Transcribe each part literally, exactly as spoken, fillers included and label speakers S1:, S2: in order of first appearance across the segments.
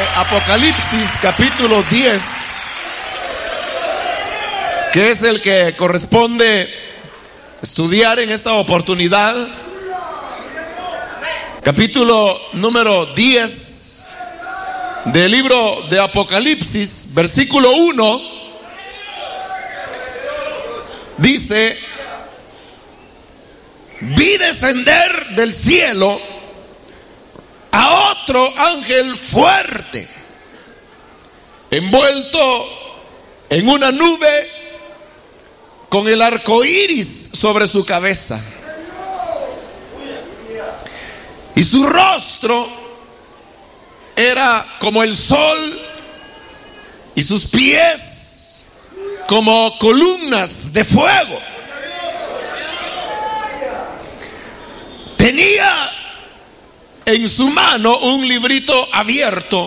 S1: Apocalipsis capítulo diez, que es el que corresponde estudiar en esta oportunidad. Capítulo número diez del libro de Apocalipsis, versículo uno, dice: vi descender del cielo a otro ángel fuerte, envuelto en una nube, con el arco iris sobre su cabeza, y su rostro era como el sol, y sus pies como columnas de fuego. Tenía en su mano un librito abierto,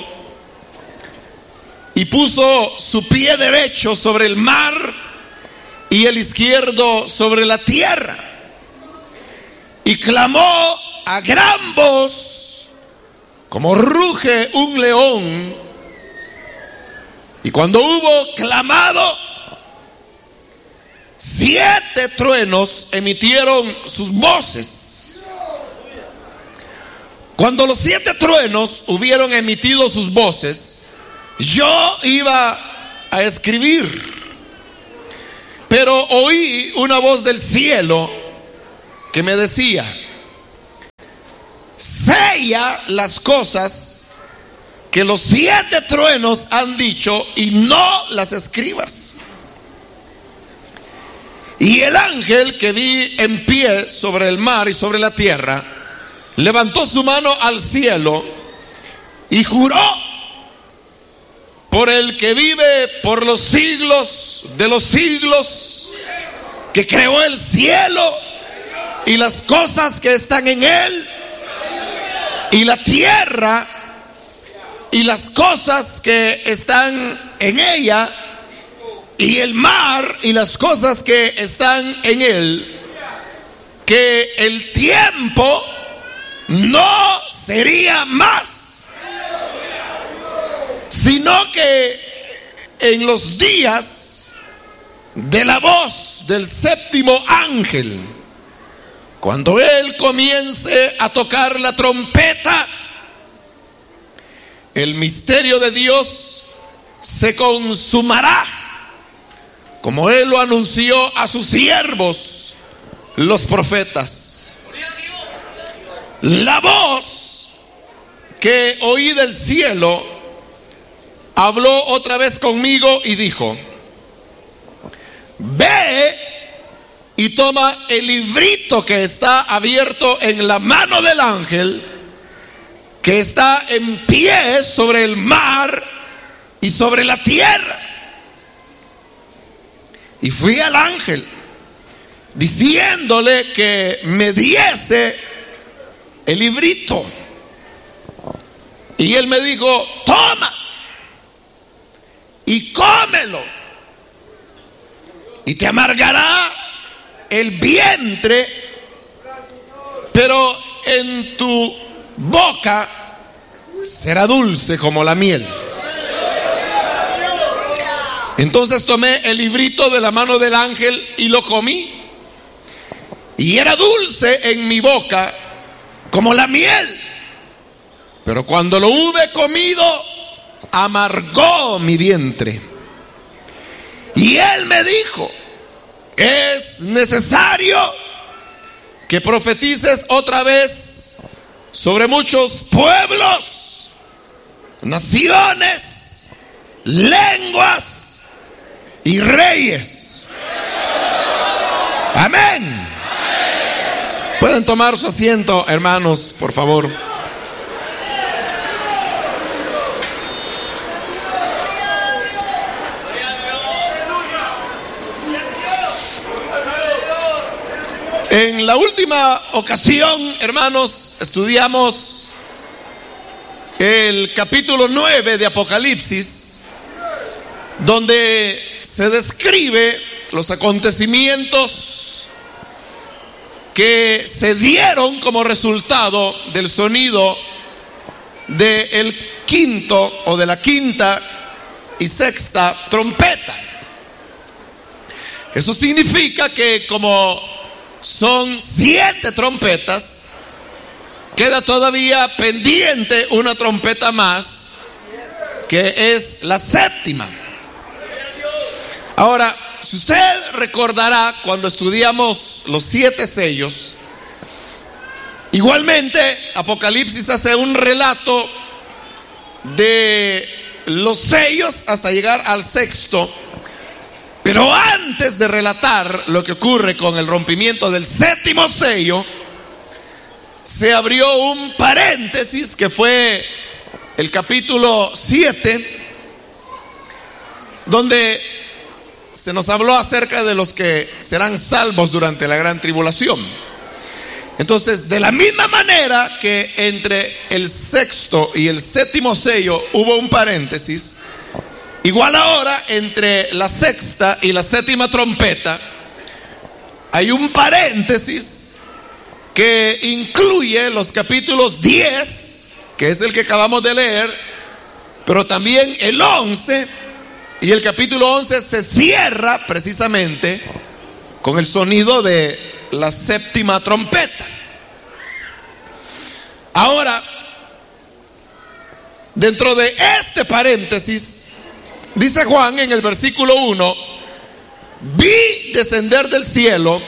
S1: y puso su pie derecho sobre el mar y el izquierdo sobre la tierra, y clamó a gran voz, como ruge un león. Y cuando hubo clamado, siete truenos emitieron sus voces. Cuando los siete truenos hubieron emitido sus voces, yo iba a escribir, pero oí una voz del cielo que me decía: sella las cosas que los siete truenos han dicho y no las escribas. Y el ángel que vi en pie sobre el mar y sobre la tierra levantó su mano al cielo y juró por el que vive por los siglos de los siglos, que creó el cielo y las cosas que están en él, y la tierra y las cosas que están en ella, y el mar y las cosas que están en él, que el tiempo no sería más, sino que en los días de la voz del séptimo ángel, cuando él comience a tocar la trompeta, el misterio de Dios se consumará, como él lo anunció a sus siervos, los profetas. La voz que oí del cielo habló otra vez conmigo y dijo: ve y toma el librito que está abierto en la mano del ángel, que está en pie sobre el mar y sobre la tierra. Y fui al ángel diciéndole que me diese el librito, y él me dijo: toma y cómelo, y te amargará el vientre, pero en tu boca será dulce como la miel. Entonces tomé el librito de la mano del ángel y lo comí, y era dulce en mi boca como la miel, pero cuando lo hube comido, amargó mi vientre. Y él me dijo: es necesario que profetices otra vez sobre muchos pueblos, naciones, lenguas y reyes. Amén. Pueden tomar su asiento, hermanos, por favor. En la última ocasión, hermanos, estudiamos el capítulo nueve de Apocalipsis, donde se describe los acontecimientos que se dieron como resultado del sonido del quinto o de la quinta y sexta trompeta. Eso significa que como son siete trompetas, queda todavía pendiente una trompeta más, que es la séptima. Ahora, si usted recordará cuando estudiamos los siete sellos, igualmente Apocalipsis hace un relato de los sellos hasta llegar al sexto. Pero antes de relatar lo que ocurre con el rompimiento del séptimo sello, se abrió un paréntesis que fue el capítulo siete, donde se nos habló acerca de los que serán salvos durante la gran tribulación. Entonces, de la misma manera que entre el sexto y el séptimo sello hubo un paréntesis, igual ahora entre la sexta y la séptima trompeta hay un paréntesis que incluye los capítulos diez, que es el que acabamos de leer, pero también el once, y el capítulo once se cierra precisamente con el sonido de la séptima trompeta. Ahora, dentro de este paréntesis, dice Juan en el versículo uno: vi descender del cielo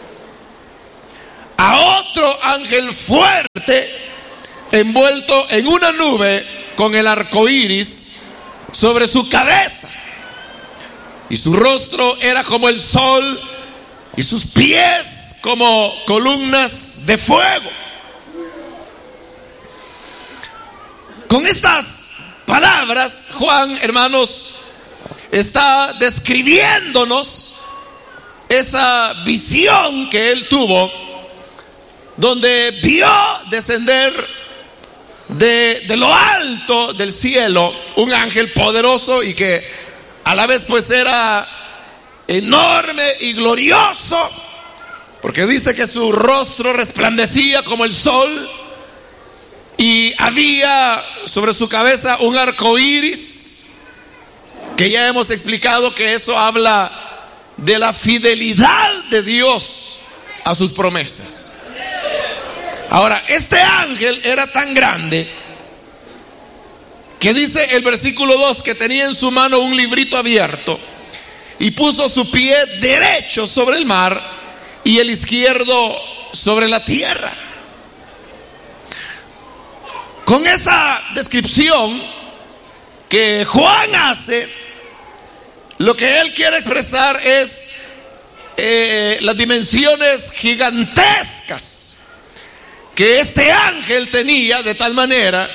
S1: a otro ángel fuerte, envuelto en una nube con el arco iris sobre su cabeza, y su rostro era como el sol, y sus pies como columnas de fuego. Con estas palabras, Juan, hermanos, está describiéndonos esa visión que él tuvo, donde vio descender de, de lo alto del cielo un ángel poderoso y que a la vez pues era enorme y glorioso, porque dice que su rostro resplandecía como el sol y había sobre su cabeza un arco iris, que ya hemos explicado que eso habla de la fidelidad de Dios a sus promesas. Ahora, este ángel era tan grande que dice el versículo dos que tenía en su mano un librito abierto y puso su pie derecho sobre el mar y el izquierdo sobre la tierra. Con esa descripción que Juan hace, lo que él quiere expresar es eh, las dimensiones gigantescas que este ángel tenía, de tal manera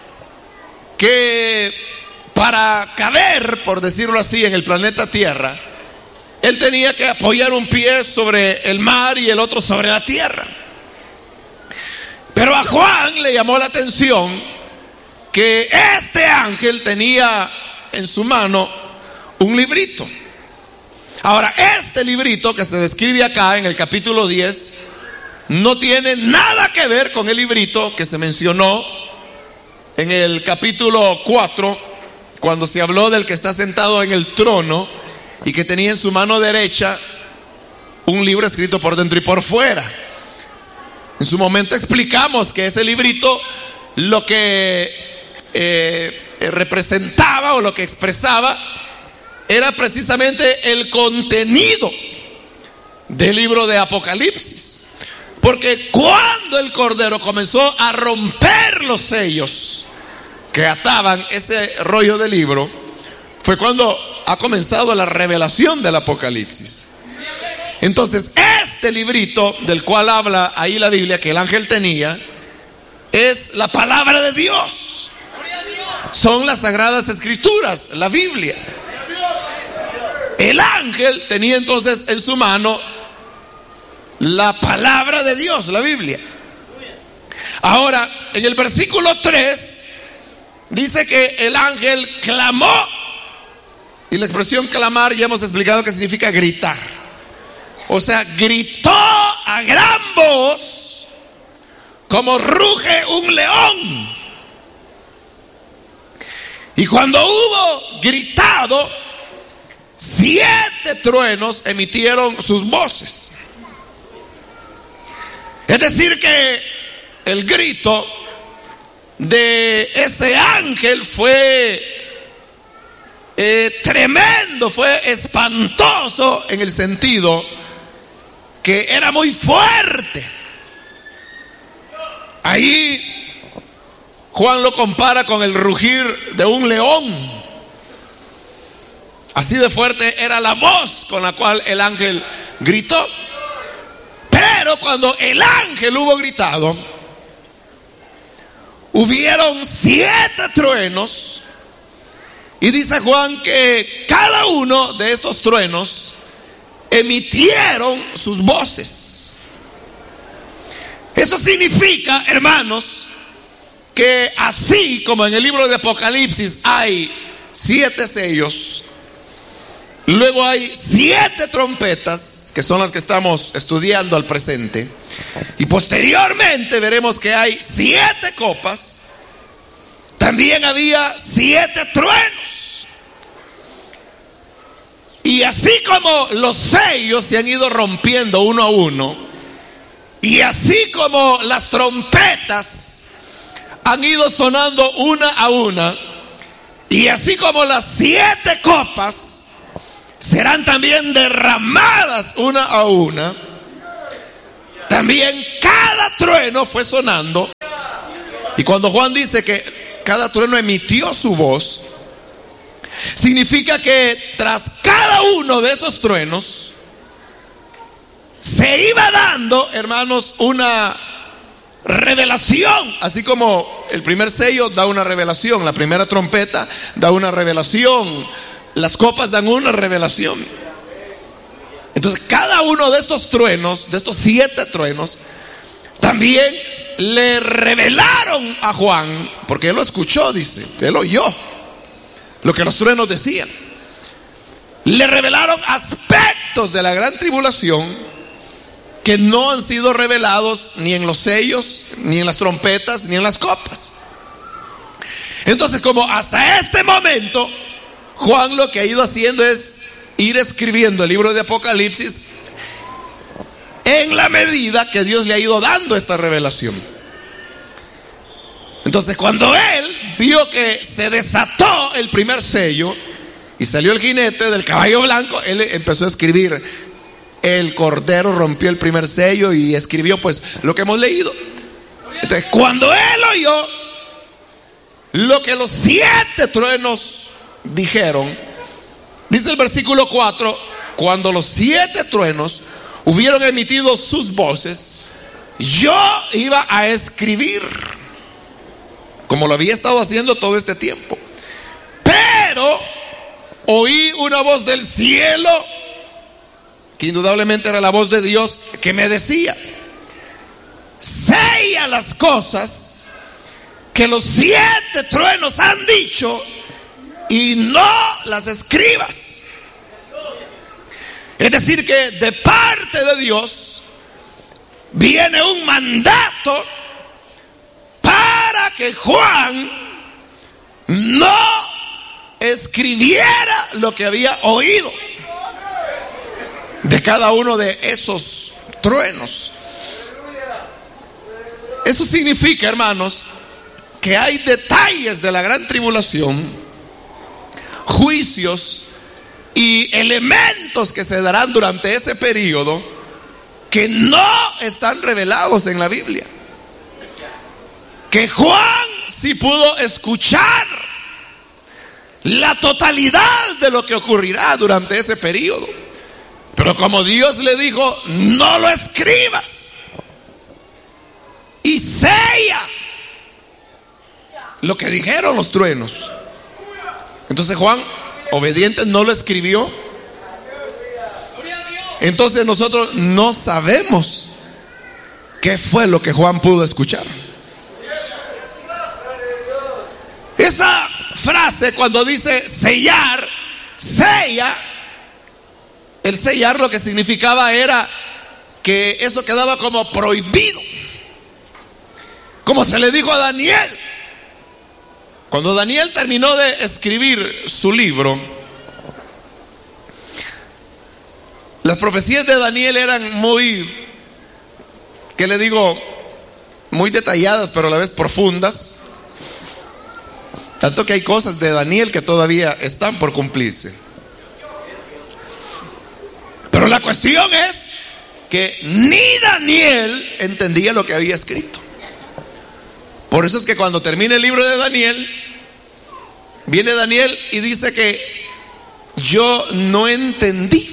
S1: que para caber, por decirlo así, en el planeta Tierra, él tenía que apoyar un pie sobre el mar y el otro sobre la tierra. Pero a Juan le llamó la atención que este ángel tenía en su mano un librito. Ahora, este librito que se describe acá en el capítulo diez no tiene nada que ver con el librito que se mencionó en el capítulo cuatro, cuando se habló del que está sentado en el trono y que tenía en su mano derecha un libro escrito por dentro y por fuera. En su momento explicamos que ese librito lo que eh, representaba o lo que expresaba era precisamente el contenido del libro de Apocalipsis. Porque cuando el Cordero comenzó a romper los sellos que ataban ese rollo de libro, fue cuando ha comenzado la revelación del Apocalipsis. Entonces, este librito del cual habla ahí la Biblia, que el ángel tenía, es la palabra de Dios. Son las sagradas escrituras, la Biblia. El ángel tenía entonces en su mano la palabra de Dios, la Biblia. Ahora, en el versículo tres dice que el ángel clamó, y la expresión clamar ya hemos explicado que significa gritar. O sea, gritó a gran voz como ruge un león. Y cuando hubo gritado, siete truenos emitieron sus voces. Es decir que el grito de este ángel fue eh, tremendo, fue espantoso en el sentido que era muy fuerte. Ahí Juan lo compara con el rugir de un león. Así de fuerte era la voz con la cual el ángel gritó. Pero cuando el ángel hubo gritado, hubieron siete truenos. Y dice Juan que cada uno de estos truenos emitieron sus voces. Eso significa, hermanos, que así como en el libro de Apocalipsis hay siete sellos, luego hay siete trompetas, que son las que estamos estudiando al presente, y posteriormente veremos que hay siete copas. También había siete truenos. Y así como los sellos se han ido rompiendo uno a uno, y así como las trompetas han ido sonando una a una, y así como las siete copas serán también derramadas una a una, también cada trueno fue sonando. Y cuando Juan dice que cada trueno emitió su voz, significa que tras cada uno de esos truenos se iba dando, hermanos, una revelación. Así como el primer sello da una revelación, la primera trompeta da una revelación, las copas dan una revelación. Entonces cada uno de estos truenos, de estos siete truenos, también le revelaron a Juan, porque él lo escuchó, dice, él oyó lo que los truenos decían. Le revelaron aspectos de la gran tribulación que no han sido revelados ni en los sellos, ni en las trompetas, ni en las copas. Entonces, como hasta este momento Juan lo que ha ido haciendo es ir escribiendo el libro de Apocalipsis en la medida que Dios le ha ido dando esta revelación. Entonces, cuando él vio que se desató el primer sello y salió el jinete del caballo blanco, él empezó a escribir: el cordero rompió el primer sello, y escribió pues lo que hemos leído. Entonces, cuando él oyó lo que los siete truenos dijeron, dice el versículo cuatro: cuando los siete truenos hubieron emitido sus voces, yo iba a escribir, como lo había estado haciendo todo este tiempo. Pero oí una voz del cielo, que indudablemente era la voz de Dios, que me decía: sella las cosas que los siete truenos han dicho y no las escribas. Es decir, que de parte de Dios viene un mandato para que Juan no escribiera lo que había oído de cada uno de esos truenos. Eso significa, hermanos, que hay detalles de la gran tribulación, juicios y elementos que se darán durante ese periodo que no están revelados en la Biblia, que Juan sí pudo escuchar la totalidad de lo que ocurrirá durante ese periodo. Pero como Dios le dijo: no lo escribas y sella lo que dijeron los truenos. Entonces Juan, obediente, no lo escribió. Entonces nosotros no sabemos qué fue lo que Juan pudo escuchar. Esa frase, cuando dice sellar, sella, el sellar lo que significaba era que eso quedaba como prohibido, como se le dijo a Daniel: Cuando Daniel terminó de escribir su libro, las profecías de Daniel eran muy, ¿qué le digo? Muy detalladas, pero a la vez profundas. Tanto que hay cosas de Daniel que todavía están por cumplirse. Pero la cuestión es que ni Daniel entendía lo que había escrito. Por eso es que cuando termina el libro de Daniel, viene Daniel y dice que yo no entendí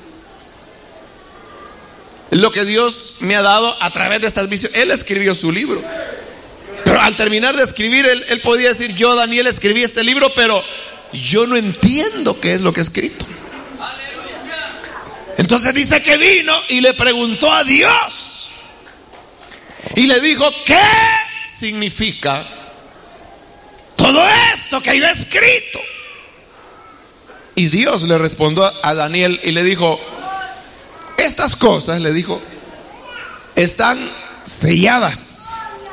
S1: lo que Dios me ha dado a través de estas visiones. Él escribió su libro, pero al terminar de escribir, él, él podía decir: yo, Daniel, escribí este libro, pero yo no entiendo qué es lo que he escrito. Entonces dice que vino y le preguntó a Dios y le dijo: ¿qué significa todo esto que yo he escrito? Y Dios le respondió a Daniel y le dijo: estas cosas, le dijo, están selladas.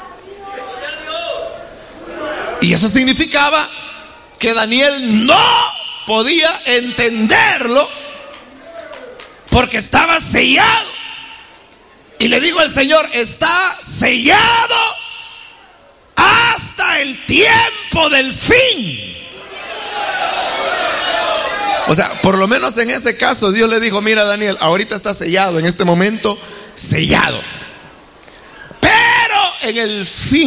S1: Y eso significaba que Daniel no podía entenderlo porque estaba sellado. Y le dijo el Señor: está sellado hasta el tiempo del fin. O sea, por lo menos en ese caso Dios le dijo: mira, Daniel, ahorita está sellado, en este momento sellado, pero en el fin